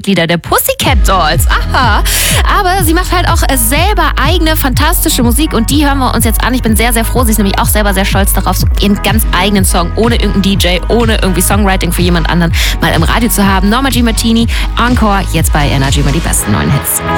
Mitglieder der Pussycat Dolls. Aha. Aber sie macht halt auch selber eigene, fantastische Musik und die hören wir uns jetzt an. Ich bin sehr, sehr froh. Sie ist nämlich auch selber sehr stolz darauf, so ihren ganz eigenen Song, ohne irgendeinen DJ, ohne irgendwie Songwriting für jemand anderen, mal im Radio zu haben. Norma G. Martini, Encore, jetzt bei Energy mal die besten neuen Hits.